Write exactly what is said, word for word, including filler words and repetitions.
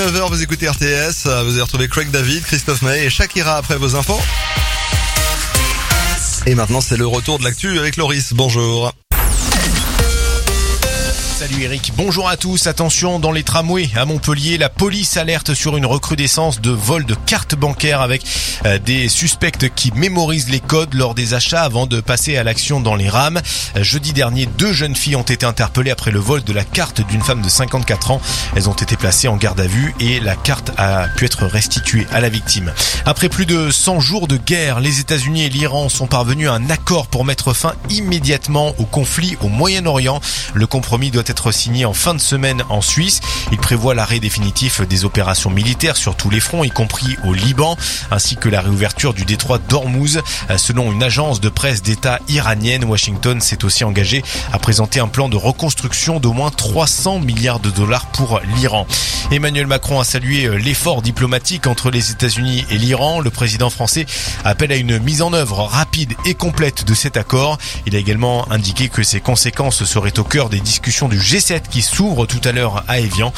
neuf heures, vous écoutez R T S, vous allez retrouver Craig David, Christophe Maé et Shakira après vos infos. Et maintenant, c'est le retour de l'actu avec Loris. Bonjour. Salut Eric, bonjour à tous. Attention, dans les tramways à Montpellier, la police alerte sur une recrudescence de vols de cartes bancaires avec euh, des suspects qui mémorisent les codes lors des achats avant de passer à l'action dans les rames. Euh, jeudi dernier, deux jeunes filles ont été interpellées après le vol de la carte d'une femme de cinquante-quatre ans. Elles ont été placées en garde à vue et la carte a pu être restituée à la victime. Après plus de cent jours de guerre, les États-Unis et l'Iran sont parvenus à un accord pour mettre fin immédiatement au conflit au Moyen-Orient. Le compromis doit être être signé en fin de semaine en Suisse. Il prévoit l'arrêt définitif des opérations militaires sur tous les fronts, y compris au Liban, ainsi que la réouverture du détroit d'Ormuz. Selon une agence de presse d'État iranienne, Washington s'est aussi engagé à présenter un plan de reconstruction d'au moins trois cents milliards de dollars pour l'Iran. Emmanuel Macron a salué l'effort diplomatique entre les États-Unis et l'Iran. Le président français appelle à une mise en œuvre rapide et complète de cet accord. Il a également indiqué que ses conséquences seraient au cœur des discussions du G sept qui s'ouvre tout à l'heure à Évian.